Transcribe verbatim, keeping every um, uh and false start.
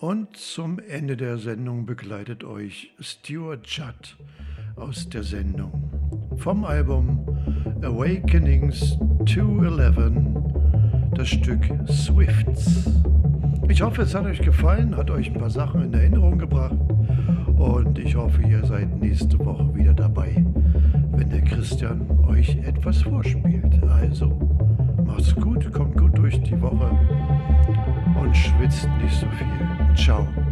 Und zum Ende der Sendung begleitet euch Stuart Judd aus der Sendung vom Album Awakenings two eleven, das Stück Swifts. Ich hoffe, es hat euch gefallen, hat euch ein paar Sachen in Erinnerung gebracht und ich hoffe, ihr seid nächste Woche wieder dabei, wenn der Christian euch etwas vorspielt. Also, macht's gut, kommt gut durch die Woche und schwitzt nicht so viel. Ciao.